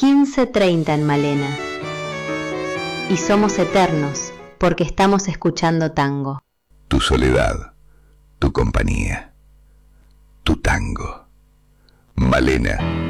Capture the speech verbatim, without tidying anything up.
quince treinta en Malena. Y somos eternos porque estamos escuchando tango. Tu soledad, tu compañía, tu tango. Malena.